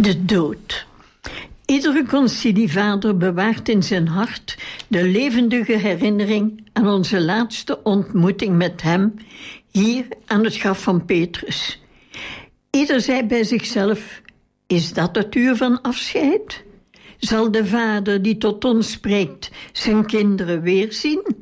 De dood. Iedere concilievader bewaart in zijn hart de levendige herinnering aan onze laatste ontmoeting met hem, hier aan het graf van Petrus. Ieder zei bij zichzelf: is dat het uur van afscheid? Zal de vader die tot ons spreekt zijn kinderen weerzien?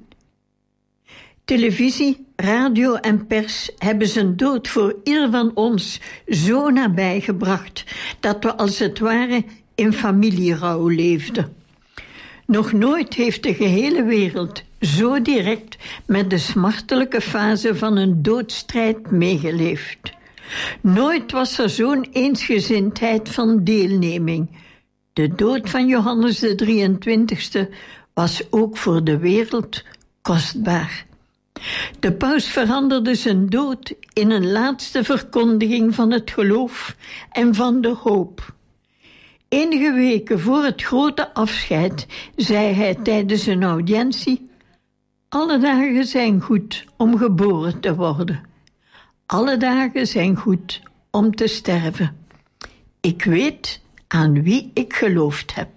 Televisie, radio en pers hebben zijn dood voor ieder van ons zo nabij gebracht dat we als het ware in familierouw leefden. Nog nooit heeft de gehele wereld zo direct met de smartelijke fase van een doodstrijd meegeleefd. Nooit was er zo'n eensgezindheid van deelneming. De dood van Johannes de 23e was ook voor de wereld kostbaar. De paus veranderde zijn dood in een laatste verkondiging van het geloof en van de hoop. Enige weken voor het grote afscheid zei hij tijdens een audiëntie: alle dagen zijn goed om geboren te worden. Alle dagen zijn goed om te sterven. Ik weet aan wie ik geloofd heb.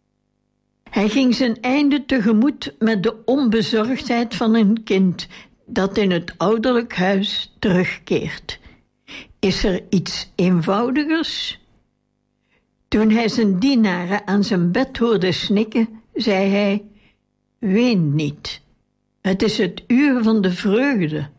Hij ging zijn einde tegemoet met de onbezorgdheid van een kind dat in het ouderlijk huis terugkeert. Is er iets eenvoudigers? Toen hij zijn dienaren aan zijn bed hoorde snikken, zei hij: ween niet, het is het uur van de vreugde.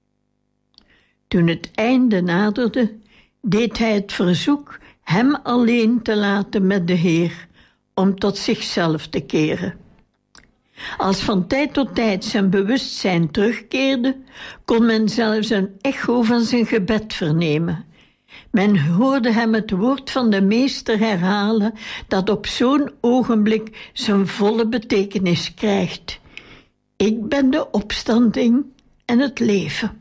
Toen het einde naderde, deed hij het verzoek hem alleen te laten met de Heer, om tot zichzelf te keren. Als van tijd tot tijd zijn bewustzijn terugkeerde, kon men zelfs een echo van zijn gebed vernemen. Men hoorde hem het woord van de Meester herhalen, dat op zo'n ogenblik zijn volle betekenis krijgt: ik ben de opstanding en het leven.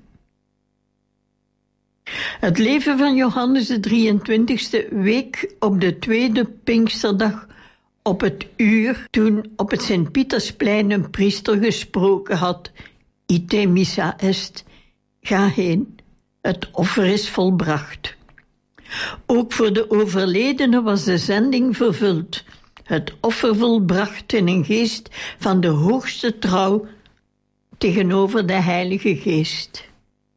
Het leven van Johannes de 23e week op de tweede Pinksterdag, op het uur toen op het Sint-Pietersplein een priester gesproken had: ite missa est, ga heen, het offer is volbracht. Ook voor de overledene was de zending vervuld, het offer volbracht in een geest van de hoogste trouw tegenover de Heilige Geest.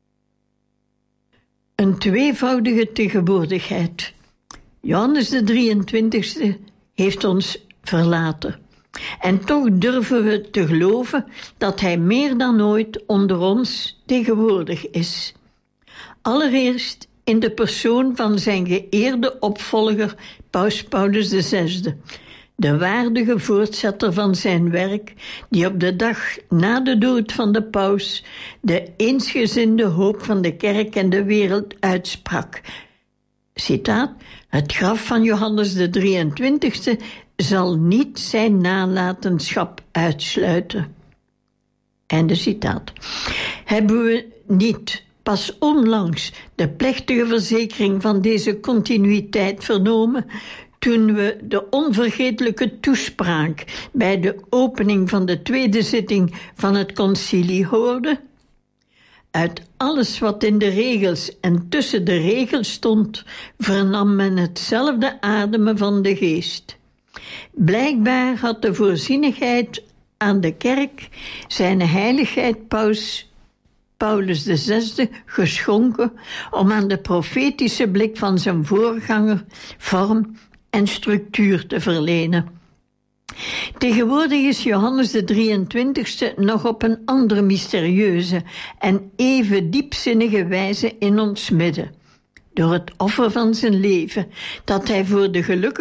Een tweevoudige tegenwoordigheid. Johannes de 23e heeft ons verlaten. En toch durven we te geloven dat hij meer dan ooit onder ons tegenwoordig is. Allereerst in de persoon van zijn geëerde opvolger Paus Paulus VI, de waardige voortzetter van zijn werk, die op de dag na de dood van de paus de eensgezinde hoop van de kerk en de wereld uitsprak. Citaat: het graf van Johannes de 23e zal niet zijn nalatenschap uitsluiten. Einde citaat. Hebben we niet pas onlangs de plechtige verzekering van deze continuïteit vernomen, toen we de onvergetelijke toespraak bij de opening van de tweede zitting van het concilie hoorden? Uit alles wat in de regels en tussen de regels stond, vernam men hetzelfde ademen van de geest. Blijkbaar had de voorzienigheid aan de kerk zijn heiligheid Paulus VI geschonken om aan de profetische blik van zijn voorganger vorm en structuur te verlenen. Tegenwoordig is Johannes de 23e nog op een andere mysterieuze en even diepzinnige wijze in ons midden. Door het offer van zijn leven, dat hij voor de gelukkige